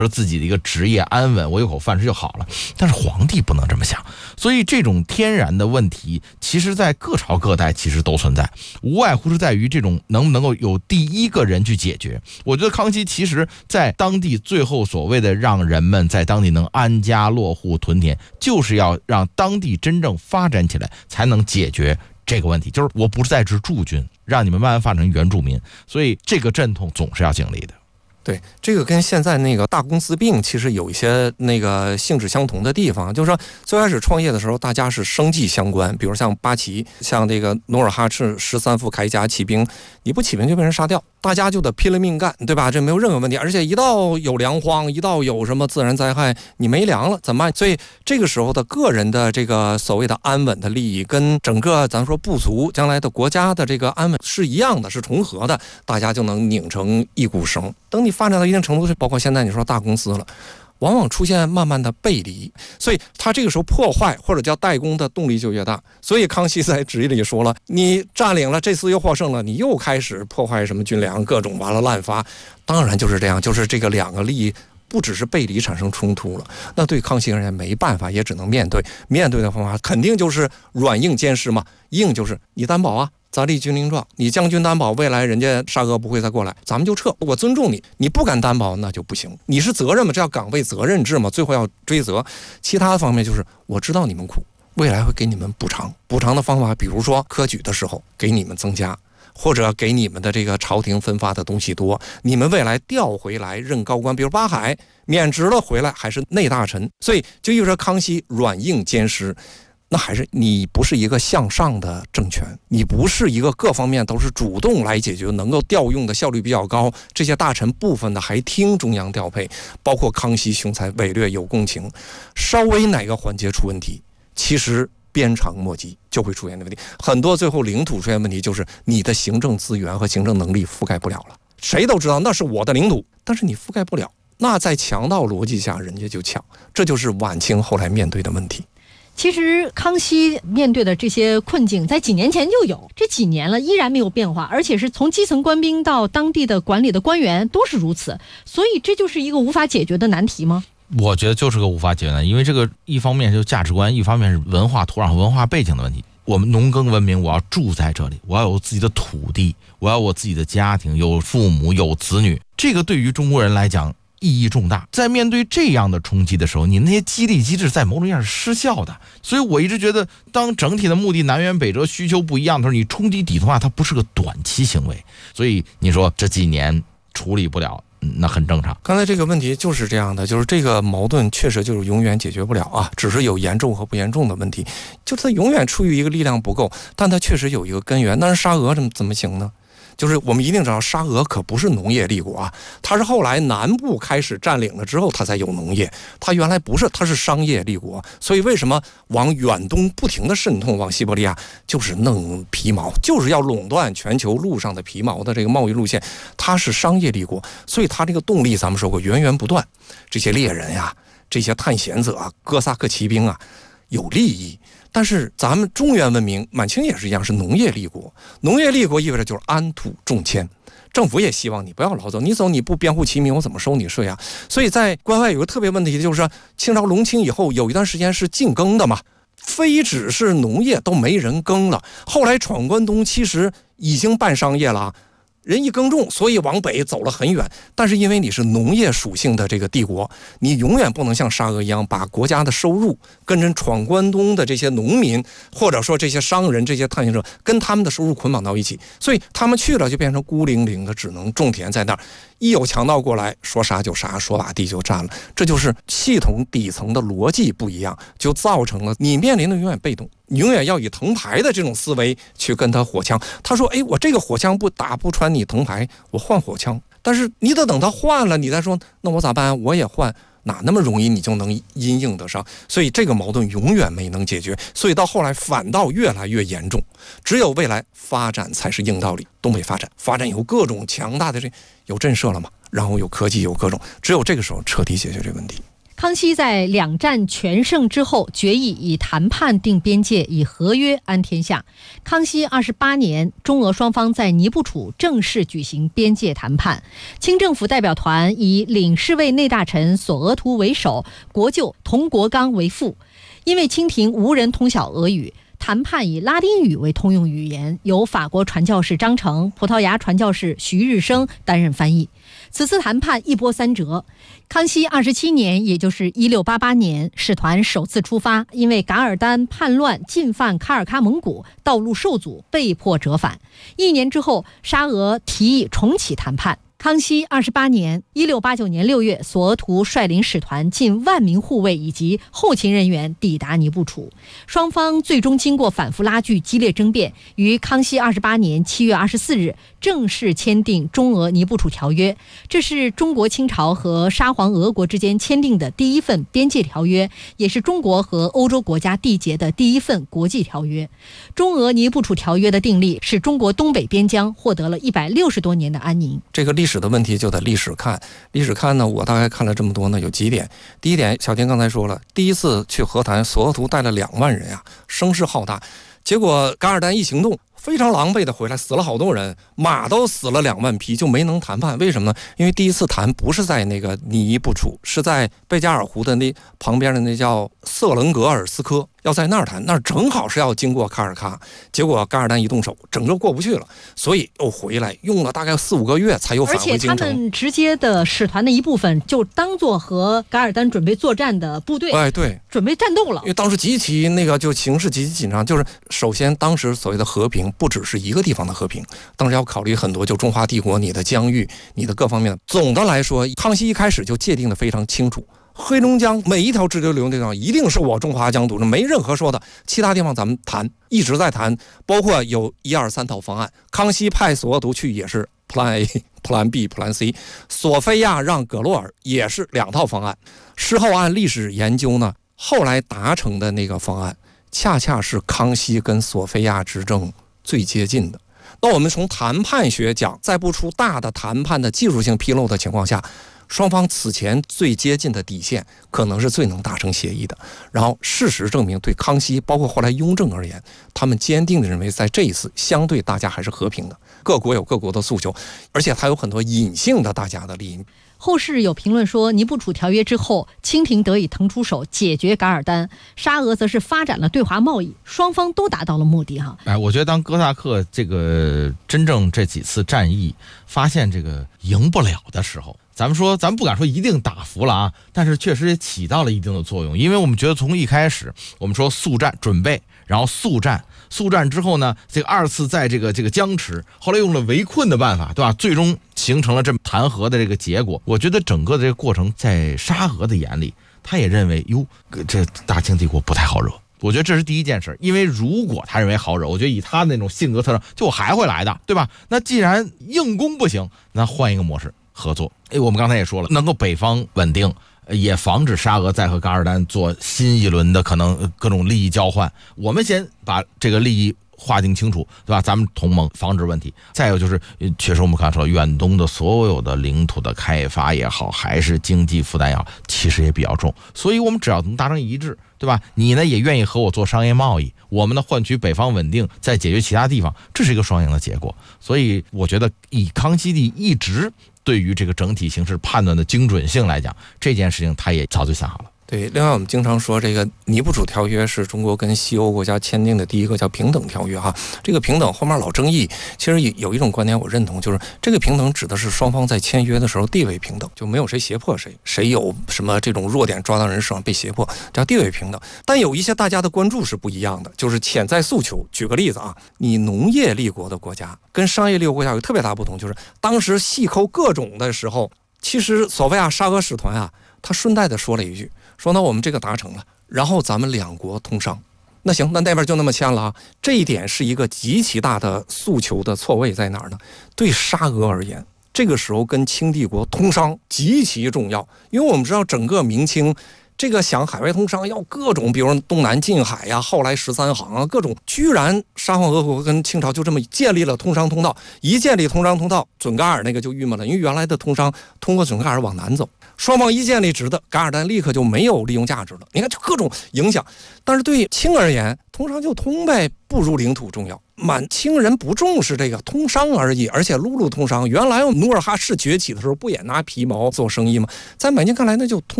说自己的一个职业安稳，我有口饭吃就好了。但是皇帝不能这么想，所以这种天然的问题，其实在各朝各代其实都存在，无外乎是在于这种能不能够有第一个人去解决。我觉得康熙其实在当地最后所谓的让人们在当地能安家落户屯田，就是要让当地真正发展起来，才能解决这个问题。就是我不是在职驻军，让你们慢慢发展成原住民，所以这个阵痛总是要经历的。 对，这个跟现在那个大公司病其实有一些那个性质相同的地方，就是说最开始创业的时候，大家是生计相关，比如像八旗，像这个努尔哈赤13副铠甲起兵，你不起兵就被人杀掉，大家就得拼了命干，对吧？这没有任何问题。而且一到有粮荒，一到有什么自然灾害，你没粮了怎么办？所以这个时候的个人的这个所谓的安稳的利益，跟整个咱说部族将来的国家的这个安稳是一样的，是重合的，大家就能拧成一股绳。等你发展到一定程度，包括现在你说大公司了，往往出现慢慢的背离，所以他这个时候破坏或者叫代工的动力就越大。所以康熙在旨意里说了，你占领了，这次又获胜了，你又开始破坏什么军粮，各种完了滥发。当然就是这样，就是这个两个利益不只是背离产生冲突了，那对康熙而言没办法，也只能面对。面对的方法肯定就是软硬兼施嘛，硬就是你担保啊，咱立军令状，你将军担保未来人家沙俄不会再过来，咱们就撤，我尊重你。你不敢担保那就不行，你是责任嘛，这叫岗位责任制嘛，最后要追责。其他方面就是我知道你们苦，未来会给你们补偿，补偿的方法比如说科举的时候给你们增加，或者给你们的这个朝廷分发的东西多，你们未来调回来任高官，比如八海免职了回来还是内大臣。所以就意味着康熙软硬兼施，那还是你不是一个向上的政权，你不是一个各方面都是主动来解决，能够调用的效率比较高，这些大臣部分的还听中央调配，包括康熙雄才伟略有共情，稍微哪个环节出问题，其实鞭长莫及就会出现的问题。很多最后领土出现问题，就是你的行政资源和行政能力覆盖不了了。谁都知道那是我的领土，但是你覆盖不了，那在强盗逻辑下人家就抢，这就是晚清后来面对的问题。 其实康熙面对的这些困境在几年前就有，这几年了依然没有变化，而且是从基层官兵到当地的管理的官员都是如此，所以这就是一个无法解决的难题吗？ 我觉得就是个无法解决的，因为这个一方面就是价值观，一方面是文化土壤和文化背景的问题。我们农耕文明，我要住在这里，我要有自己的土地，我要我自己的家庭，有父母有子女，这个对于中国人来讲意义重大。在面对这样的冲击的时候，你那些激励机制在某种意义上是失效的。所以我一直觉得，当整体的目的南辕北辙、需求不一样的时候，你冲击底层化，它不是个短期行为。所以你说这几年处理不了，那很正常。 刚才这个问题就是这样的，就是这个矛盾确实就是永远解决不了啊，只是有严重和不严重的问题，就是它永远处于一个力量不够，但它确实有一个根源。但是沙俄怎么行呢？就是我们一定知道，沙俄可不是农业立国啊，它是后来南部开始占领了之后，它才有农业。它原来不是，它是商业立国。所以为什么往远东不停的渗透，往西伯利亚就是弄皮毛，就是要垄断全球路上的皮毛的这个贸易路线。它是商业立国，所以它这个动力咱们说过源源不断。这些猎人呀，这些探险者啊，哥萨克骑兵啊，有利益。但是咱们中原文明，满清也是一样，是农业立国。农业立国意味着就是安土重迁，政府也希望你不要老走，你走你不编户齐民，我怎么收你税啊？所以在关外有个特别问题，就是说清朝隆庆以后有一段时间是禁耕的嘛，非只是农业都没人耕了。后来闯关东其实已经办商业了，人一耕种，所以往北走了很远。但是因为你是农业属性的这个帝国，你永远不能像沙俄一样把国家的收入跟着闯关东的这些农民，或者说这些商人、这些探险者跟他们的收入捆绑到一起，所以他们去了就变成孤零零的，只能种田在那儿。一有强盗过来，说杀就杀，说把地就占了。这就是系统底层的逻辑不一样，就造成了你面临的永远被动，你永远要以藤牌的这种思维去跟他火枪。他说我这个火枪不打不穿你藤牌，我换火枪。但是你得等他换了，你再说那我咋办？我也换，哪那么容易你就能因应得上？所以这个矛盾永远没能解决，所以到后来反倒越来越严重。只有未来发展才是硬道理。东北发展有各种强大的有震慑了嘛，然后有科技有各种，只有这个时候彻底解决这个问题。 康熙在两战全胜之后，决议以谈判定边界，以和约安天下。康熙28年，中俄双方在尼布楚正式举行边界谈判。清政府代表团以领侍卫内大臣索额图为首，国舅佟国刚为副。因为清廷无人通晓俄语，谈判以拉丁语为通用语言，由法国传教士张成、葡萄牙传教士徐日升担任翻译。此次谈判一波三折。康熙27年，也就是1688年，使团首次出发，因为噶尔丹叛乱进犯喀尔喀蒙古，道路受阻，被迫折返。1年之后，沙俄提议重启谈判。康熙28年，1689年6月，索额图率领使团近10000名护卫以及后勤人员抵达尼布楚。双方最终经过反复拉锯、激烈争辩，于康熙28年7月24日正式签订中俄尼布楚条约。这是中国清朝和沙皇俄国之间签订的第一份边界条约，也是中国和欧洲国家缔结的第一份国际条约。中俄尼布楚条约的订立，使中国东北边疆获得了160多年的安宁。 这个历史的问题就得历史看，历史看呢，我大概看了这么多呢，有几点。第一点，小田刚才说了，第一次去和谈，索额图带了2万人啊，声势浩大。结果噶尔丹一行动，非常狼狈的回来，死了好多人，马都死了2万匹，就没能谈判。为什么呢？因为第一次谈不是在那个尼布楚，是在贝加尔湖的那旁边的那叫瑟伦格尔斯科，要在那儿谈，那儿正好是要经过喀尔喀。结果噶尔丹一动手，整个过不去了，所以又回来，用了大概4-5个月才又返回京城。 而且他们直接的使团的一部分就当做和噶尔丹准备作战的部队， 对， 准备战斗了。 因为当时极其那个就形势极其紧张，就是首先当时所谓的和平不只是一个地方的和平，当时要考虑很多，就中华帝国你的疆域，你的各方面。总的来说，康熙一开始就界定的非常清楚，黑龙江每一条支流那地方一定是我中华疆土，没任何说的，其他地方咱们谈，一直在谈，包括有1、2、3套方案。康熙派索额图去也是 Plan A、Plan B、Plan C， 索菲亚让葛洛尔也是2套方案。事后按历史研究呢，后来达成的那个方案，恰恰是康熙跟索菲亚执政最接近的。那我们从谈判学讲，在不出大的谈判的技术性纰漏的情况下，双方此前最接近的底线，可能是最能达成协议的。然后事实证明，对康熙包括后来雍正而言，他们坚定地认为，在这一次相对大家还是和平的，各国有各国的诉求，而且还有很多隐性的大家的利益。 后世有评论说，尼布楚条约之后，清廷得以腾出手解决噶尔丹，沙俄则是发展了对华贸易，双方都达到了目的哈。 我觉得当哥萨克这个真正这几次战役发现这个赢不了的时候，咱们不敢说一定打服了啊，但是确实也起到了一定的作用。因为我们觉得从一开始我们说速战准备，然后速战之后呢，这个2次在这个僵持，后来用了围困的办法，对吧？最终形成了这么谈和的这个结果。我觉得整个的这个过程，在沙俄的眼里，他也认为这大清帝国不太好惹。我觉得这是第一件事，因为如果他认为好惹，我觉得以他那种性格特征，就我还会来的，对吧？那既然硬攻不行，那换一个模式合作。我们刚才也说了，能够北方稳定，也防止沙俄再和噶尔丹做新一轮的可能各种利益交换。我们先把这个利益划定清楚，对吧？咱们同盟防止问题。再有就是，确实我们看说，远东的所有的领土的开发也好，还是经济负担也好，其实也比较重。所以我们只要能达成一致，对吧？你呢也愿意和我做商业贸易，我们呢换取北方稳定，再解决其他地方，这是一个双赢的结果。所以我觉得，以康熙帝一直对于这个整体形势判断的精准性来讲，这件事情他也早就想好了。 对，另外我们经常说，这个尼布楚条约是中国跟西欧国家签订的第一个叫平等条约哈。这个平等后面老争议，其实有一种观点我认同，就是这个平等指的是双方在签约的时候地位平等，就没有谁胁迫谁，谁有什么这种弱点抓到人手上被胁迫，叫地位平等。但有一些大家的关注是不一样的，就是潜在诉求。举个例子啊，你农业立国的国家跟商业立国国家有特别大不同，就是当时细抠各种的时候，其实索菲亚沙俄使团啊，他顺带的说了一句，说那我们这个达成了，然后咱们2国通商。那行，那边就那么签了啊。这一点是一个极其大的诉求的错位在哪儿呢？对沙俄而言，这个时候跟清帝国通商极其重要，因为我们知道整个明清这个想海外通商要各种，比如东南近海呀，后来13行啊，各种，居然沙皇俄国跟清朝就这么建立了通商通道。一建立通商通道，准噶尔那个就郁闷了，因为原来的通商通过准噶尔往南走， 双方一建立直的，噶尔丹立刻就没有利用价值了。你看，就各种影响。但是对清而言，通商就通呗，不如领土重要。满清人不重视这个通商而已，而且陆路通商。原来努尔哈赤崛起的时候，不也拿皮毛做生意吗？在满清看来，那就通